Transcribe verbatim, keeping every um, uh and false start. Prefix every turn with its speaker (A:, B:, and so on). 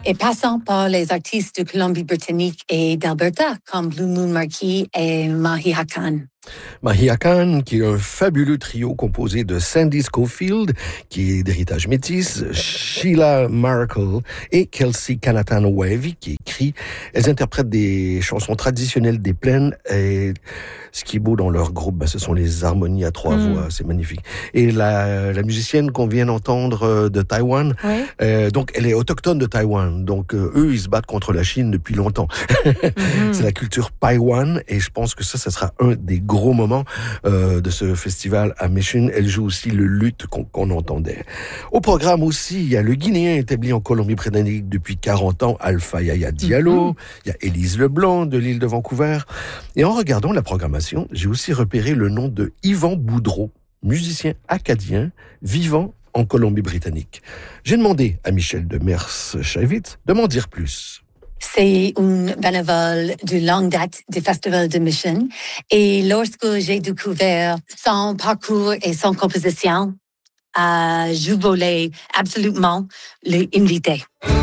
A: et passant par les artistes de Colombie-Britannique et d'Alberta, comme Blue Moon Marquis et Mahiacan.
B: Mahiacan, qui est un fabuleux trio composé de Sandy Schofield, qui est d'héritage métis, Sheila Maracle et Kelsey Kanatan-Wavy, qui écrit. Elles interprètent des chansons traditionnelles des plaines et ce qui est beau dans leur groupe, ben, ce sont les harmonies à trois mmh. voix, c'est magnifique. Et la, la musicienne qu'on vient d'entendre de Taïwan, oui. euh, donc elle est autochtone de Taïwan, donc euh, eux ils se battent contre la Chine depuis longtemps. mmh. C'est la culture Paiwan et je pense que ça, ça sera un des gros moments euh, de ce festival à Mission. Elle joue aussi le luth qu'on, qu'on entendait. Au programme aussi, il y a le Guinéen établi en Colombie-Britannique depuis quarante ans, Alpha Yaya Diallo, mm-hmm. il y a Élise Leblanc de l'île de Vancouver. Et en regardant la programmation, j'ai aussi repéré le nom de Yvan Boudreau, musicien acadien vivant en Colombie-Britannique. J'ai demandé à Michel de Mers-Chavitz de m'en dire plus.
A: C'est une bénévole de longue date du Festival de Mission. Et lorsque j'ai découvert son parcours et son composition, euh, je voulais absolument l'inviter.